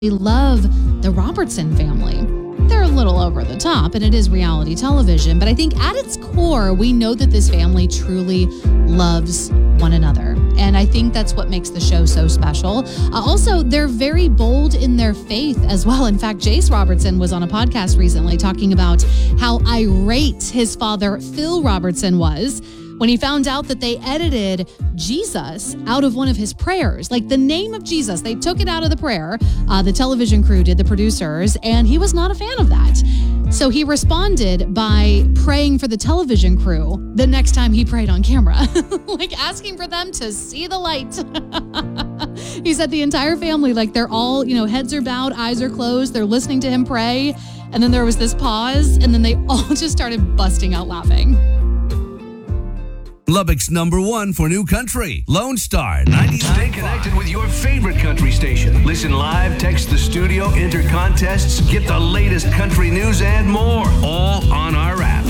love the Robertson family. They're a little over the top, and it is reality television, but I think at its core, we know that this family truly loves one another. And I think that's what makes the show so special. Also, they're very bold in their faith as well. In fact, Jace Robertson was on a podcast recently talking about how irate his father, Phil Robertson, was when he found out that they edited Jesus out of one of his prayers. Like the name of Jesus, they took it out of the prayer. The television crew did, the producers, and he was not a fan of that. So he responded by praying for the television crew the next time he prayed on camera, like asking for them to see the light. He said the entire family, like they're all, heads are bowed, eyes are closed, they're listening to him pray. And then there was this pause, and then they all just started busting out laughing. Lubbock's #1 for new country, Lone Star 90. Stay connected with your favorite country station. Listen live, text the studio, enter contests, get the latest country news and more, all on our app.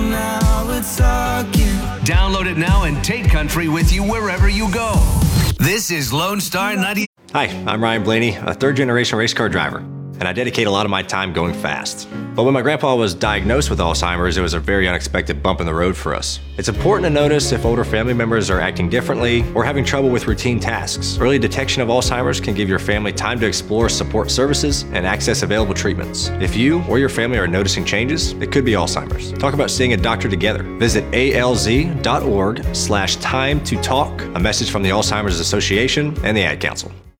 Download it now and take country with you wherever you go. This is Lone Star 90. Hi, I'm Ryan Blaney, a third-generation race car driver, and I dedicate a lot of my time going fast. But when my grandpa was diagnosed with Alzheimer's, it was a very unexpected bump in the road for us. It's important to notice if older family members are acting differently or having trouble with routine tasks. Early detection of Alzheimer's can give your family time to explore support services and access available treatments. If you or your family are noticing changes, it could be Alzheimer's. Talk about seeing a doctor together. Visit alz.org/time to talk, a message from the Alzheimer's Association and the Ad Council.